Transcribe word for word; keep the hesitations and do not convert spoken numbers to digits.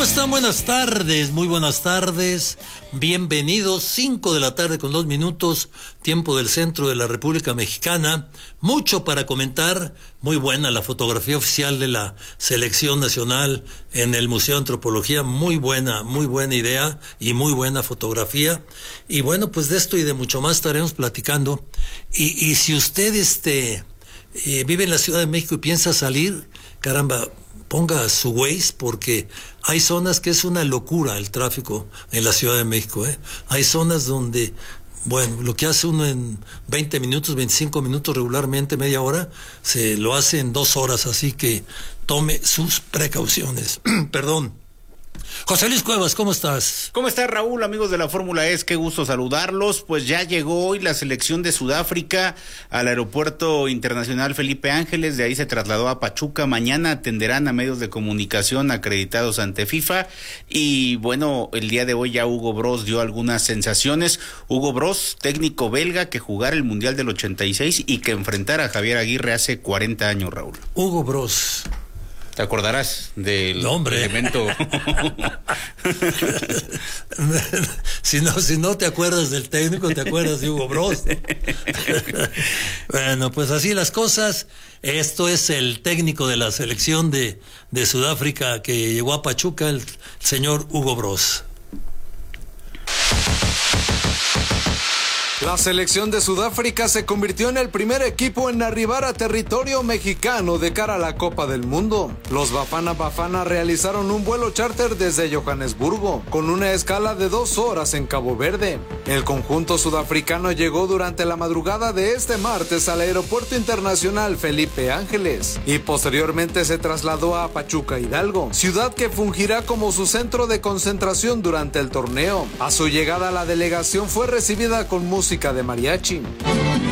están? Buenas tardes, muy buenas tardes. Bienvenidos, cinco de la tarde con dos minutos, tiempo del centro de la República Mexicana. Mucho para comentar, muy buena la fotografía oficial de la Selección Nacional en el Museo de Antropología, muy buena, muy buena idea y muy buena fotografía. Y bueno, pues de esto y de mucho más estaremos platicando. Y, y si usted este, eh, vive en la Ciudad de México y piensa salir, caramba, ponga su Waze, porque hay zonas que es una locura el tráfico en la Ciudad de México, ¿eh? Hay zonas donde, bueno, lo que hace uno en veinte minutos, veinticinco minutos regularmente, media hora, se lo hace en dos horas, así que tome sus precauciones. Perdón. José Luis Cuevas, ¿cómo estás? ¿Cómo estás, Raúl? Amigos de la Fórmula E, qué gusto saludarlos. Pues ya llegó hoy la selección de Sudáfrica al Aeropuerto Internacional Felipe Ángeles, de ahí se trasladó a Pachuca. Mañana atenderán a medios de comunicación acreditados ante FIFA. Y bueno, el día de hoy ya Hugo Broos dio algunas sensaciones. Hugo Broos, técnico belga que jugara el Mundial del ochenta y seis y que enfrentara a Javier Aguirre hace cuarenta años, Raúl. Hugo Broos. ¿Te acordarás del no, hombre. elemento? si, no, si no te acuerdas del técnico, te acuerdas de Hugo Broos. Bueno, pues así las cosas. Esto es el técnico de la selección de, de Sudáfrica que llegó a Pachuca, el señor Hugo Broos. La selección de Sudáfrica se convirtió en el primer equipo en arribar a territorio mexicano de cara a la Copa del Mundo. Los Bafana Bafana realizaron un vuelo charter desde Johannesburgo, con una escala de dos horas en Cabo Verde. El conjunto sudafricano llegó durante la madrugada de este martes al Aeropuerto Internacional Felipe Ángeles y posteriormente se trasladó a Pachuca Hidalgo, ciudad que fungirá como su centro de concentración durante el torneo. A su llegada, la delegación fue recibida con música de mariachi.